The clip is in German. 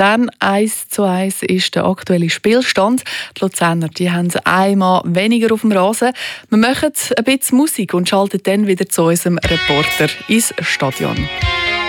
Luzern 1:1 ist der aktuelle Spielstand. Die Luzerner haben einmal weniger auf dem Rasen. Wir machen ein bisschen Musik und schalten dann wieder zu unserem Reporter ins Stadion.